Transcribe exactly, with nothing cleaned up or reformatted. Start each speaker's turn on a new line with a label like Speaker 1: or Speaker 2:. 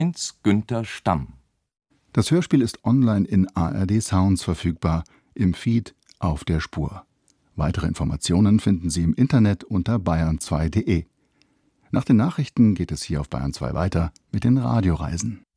Speaker 1: Günter Stamm.
Speaker 2: Das Hörspiel ist online in A R D Sounds verfügbar, im Feed Auf der Spur. Weitere Informationen finden Sie im Internet unter bayern zwei punkt de. Nach den Nachrichten geht es hier auf Bayern zwei weiter mit den Radioreisen.